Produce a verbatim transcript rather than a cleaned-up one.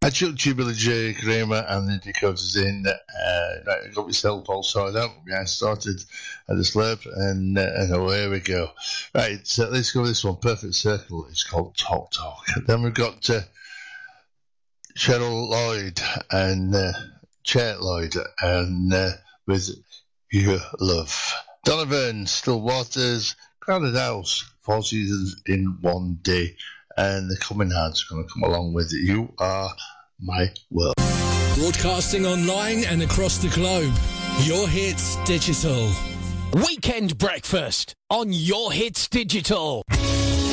I took Jubilee J. Kramer and the Dakotas in. Uh, right, I got myself all sorted out. I started at the slurp, and, uh, and away we go. Right, so let's go with this one. Perfect Circle. It's called Talk Talk. Then we've got uh, Cheryl Lloyd and uh, Chet Lloyd, and uh, with Your Love. Donovan, Still Waters, Crowded House, Four Seasons in One Day. And the Coming Hearts are going to come along with You Are My World. Broadcasting online and across the globe. Your Hits Digital. Weekend breakfast on Your Hits Digital.